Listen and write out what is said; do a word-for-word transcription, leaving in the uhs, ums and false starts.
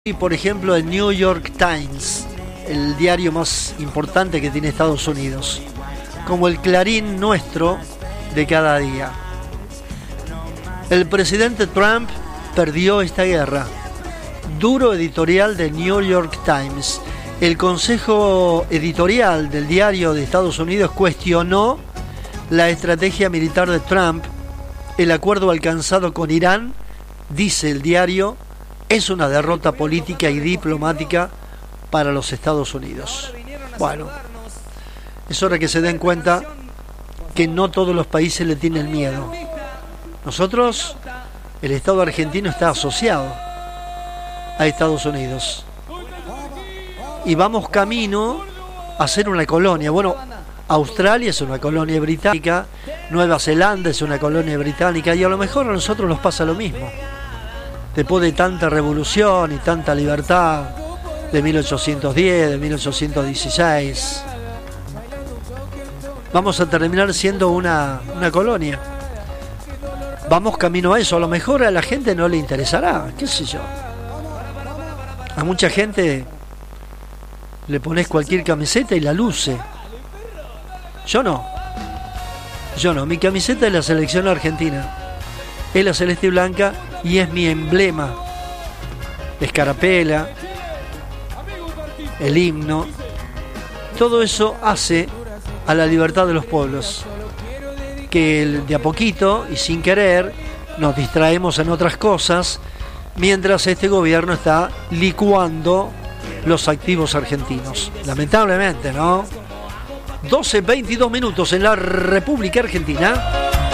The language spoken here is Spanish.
Y por ejemplo el New York Times, el diario más importante que tiene Estados Unidos, como el Clarín nuestro de cada día. El presidente Trump perdió esta guerra. Duro editorial del New York Times. El consejo editorial del diario de Estados Unidos cuestionó la estrategia militar de Trump. El acuerdo alcanzado con Irán, dice el diario, es una derrota política y diplomática para los Estados Unidos. Bueno, es hora que se den cuenta que no todos los países le tienen miedo. Nosotros, el Estado argentino está asociado a Estados Unidos y vamos camino a ser una colonia. Bueno, Australia es una colonia británica, Nueva Zelanda es una colonia británica y a lo mejor a nosotros nos pasa lo mismo. Después de tanta revolución y tanta libertad de mil ochocientos diez, de mil ochocientos dieciséis, vamos a terminar siendo una, una colonia. Vamos camino a eso. A lo mejor a la gente no le interesará, qué sé yo. A mucha gente le pones cualquier camiseta y la luce. Yo no. Yo no. Mi camiseta es la selección argentina. Es la celeste y blanca y es mi emblema. La escarapela, el himno, todo eso hace a la libertad de los pueblos. Que de a poquito y sin querer nos distraemos en otras cosas mientras este gobierno está licuando los activos argentinos. Lamentablemente, ¿no? doce veintidós minutos en la República Argentina.